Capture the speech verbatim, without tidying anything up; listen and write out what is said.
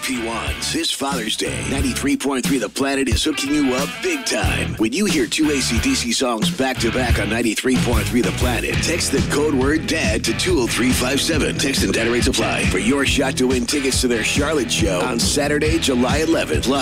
he wants. This Father's Day, ninety-three point three The Planet is hooking you up big time. When you hear two A C D C songs back-to-back on ninety-three point three The Planet, text the code word DAD to two oh three five seven. Text and data rates apply for your shot to win tickets to their Charlotte show on Saturday, July eleventh. Plus,